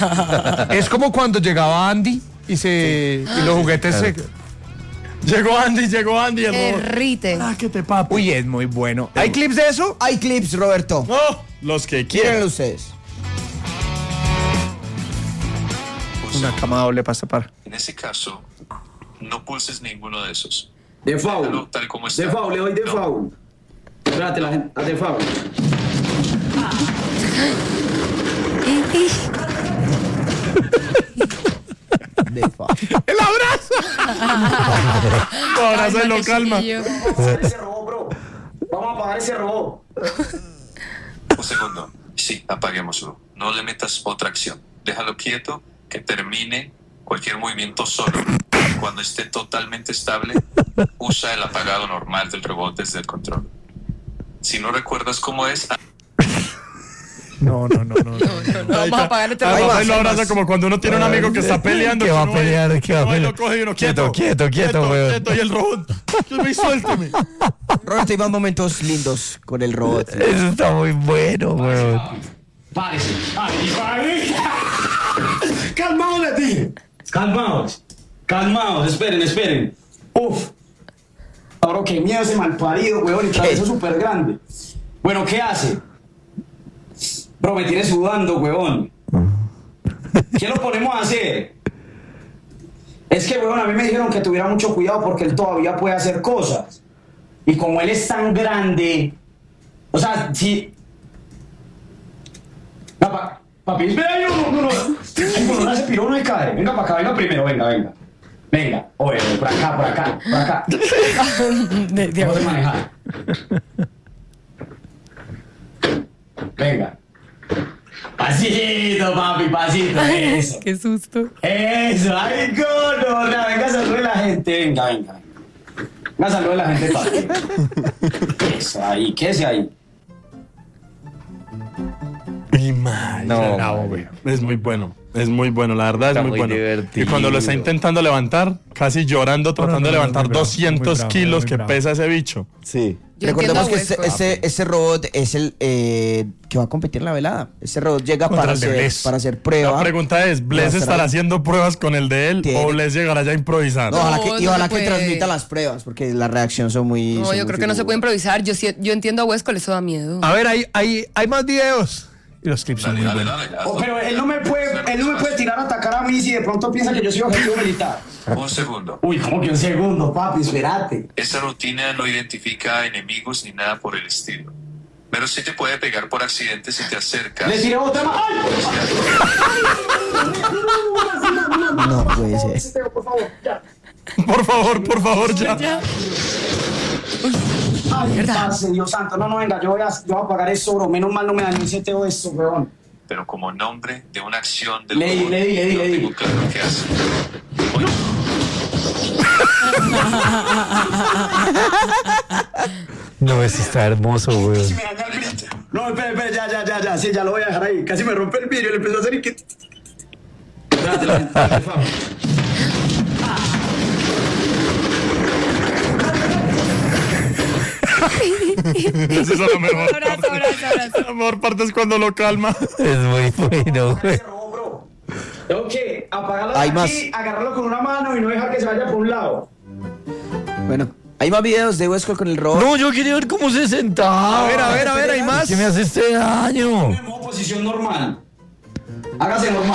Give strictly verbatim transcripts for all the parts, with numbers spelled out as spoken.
Es como cuando llegaba Andy y se y los juguetes se... Llegó Andy, llegó Andy. El Derrite. Ah, que te papo. Uy, es muy bueno. ¿Hay clips de eso? Hay clips, Roberto. Oh, los que quieran. Mírenlo ustedes. Una cama doble para separar. En ese caso, no pulses ninguno de esos. De foul. Déjalo tal como está. De foul, le doy de No. foul. Espérate, la gente. De foul. De fa. ¡El abrazo! El abrazo Ay, lo qué calma. chiquillo. Vamos a apagar ese robot, bro. Vamos a apagar ese robot. Un segundo. Sí, apaguémoslo. No le metas otra acción. Déjalo quieto, que termine cualquier movimiento solo. Cuando esté totalmente estable, usa el apagado normal del robot desde el control. Si no recuerdas cómo es, No, no, no, no. No, no, no, vamos a apagar este Ahí robot. va, y lo abraza como cuando uno tiene un amigo que está peleando. Que va a uno va y- pelear, que va a uno va y pelear. lo coge y uno, Quieto, quieto, quieto, weón. quieto, y el robot. Luis, suéltame. Roberto, hay más momentos lindos con el robot. Eso está muy bueno, weón. Párese. Ay, ay. Calmaos, les dije. Calmaos. Calmaos. Esperen, esperen. Uf. Ahora qué miedo ese malparido, weón. Y cabeza súper grande. Bueno, ¿qué hace? Bro, me tiene sudando, weón. ¿Qué lo ponemos a hacer? Es que, weón, a mí me dijeron que tuviera mucho cuidado porque él todavía puede hacer cosas. Y como él es tan grande... O sea, si... Papá, papi, espera, yo no, no, no. Ay, bueno, no, ese piro no me cae. Venga para acá, venga primero, venga, venga. Venga, oye, por acá, por acá, por acá. De- de- Vamos a manejar. Venga. Pasito, papi, pasito. Eso. Qué susto. Eso, ay, no, no, venga, salude a la gente. Venga, venga. Venga, salude a la gente, papi. Eso, ahí, quédese ahí. Y madre, No, bravo, güey. Es muy bueno. Es muy bueno, la verdad Está es muy, muy bueno. divertido. Y cuando lo está intentando levantar, casi llorando, tratando no, de no, levantar muy bravo, doscientos muy bravo, kilos muy que bravo. pesa ese bicho. Sí. Yo Recordemos que entiendo a este, Huesco. este, este robot es el eh, que va a competir en la velada. Ese robot llega Contra para el de hacer, Bless. para hacer prueba. La pregunta es, ¿Bless Muestra. estará haciendo pruebas con el de él Tiene- o Bless llegará ya a improvisar? No, ojalá No, que, y no ojalá se que puede. transmita las pruebas, porque la reacción son muy... No, son yo muy creo que no se figuras. puede improvisar. Yo, sí- yo entiendo a Huesco, eso da miedo. A ver, hay, hay, hay más videos. Y los clips son dale, muy dale, buenos. dale. Oh, pero él no me puede, él no me puede tirar a atacar a mí si de pronto piensa que yo soy objetivo militar. Un segundo. Uy, ¿cómo que un segundo, papi? Espérate. Esta rutina no identifica enemigos ni nada por el estilo. Pero sí te puede pegar por accidente si te acercas. Le tiré otra más. ¡Ay! No puede ser. Por favor, ya. Por favor, por favor, ya. Ay, parce, Dios santo. No, no, venga, yo voy a, yo voy a pagar eso, bro. Menos mal no me dañó el seteo esto, weón. Pero como nombre de una acción del Le di, robot, le di, le di, no le di. tengo claro qué hace. Oye, No, eso está hermoso, weón. Si me dañó el vidrio. No, espera, espera, ya, ya, ya, ya. Sí, ya lo voy a dejar ahí. Casi me rompe el vidrio. Le empezó a hacer y que... Espérate, la gente, por favor. Eso es lo mejor. Abrazo, abrazo, abrazo. La mejor parte es cuando lo calma. Es muy bueno, güey. Ese robot, bro. Tengo que apagarlo de Hay aquí, más. agarrarlo con una mano y no dejar que se vaya por un lado. Bueno, hay más videos de Huesco con el robot. No, yo quería ver cómo se sentaba. A ver, a ver, a ver, hay más. ¿Qué me hace este daño? En modo posición normal. Hágase normal.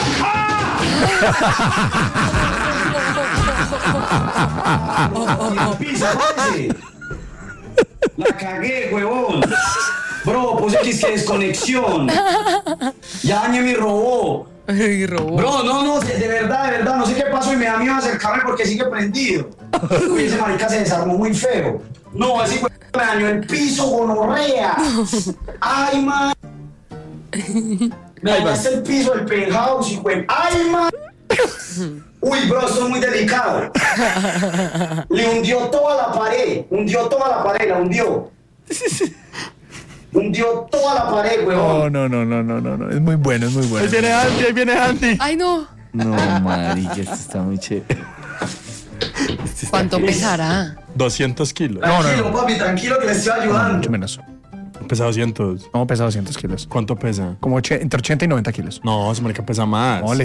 ¡Ah! Pisa, parce. La cagué, huevón. Bro, puse que es que desconexión. Ya dañé mi robot. Ay, robot. Bro, no, no, de, de verdad, de verdad, no sé qué pasó y me da miedo acercarme porque sigue prendido. Uy, ese marica se desarmó muy feo. No, ese güey me dañó el piso, gonorrea. Ay, man. Me dañaste el piso del penthouse, y güey. Ay, man. Uy, bro, esto es muy delicado. Le hundió toda la pared, hundió toda la pared, la hundió. Hundió toda la pared, No, huevón. no, no, no, no, no, no. Es muy bueno, es muy bueno. Ahí viene Andy, ahí viene Andy. Ay, no. No, marica, esto está muy chévere. ¿Cuánto pesará? doscientos kilos. Tranquilo, papi, tranquilo que le estoy ayudando. Mucho menos. Pesa doscientos. No, pesa doscientos kilos. ¿Cuánto pesa? Como oche- entre ochenta y noventa kilos. No, ese marica pesa más. No, le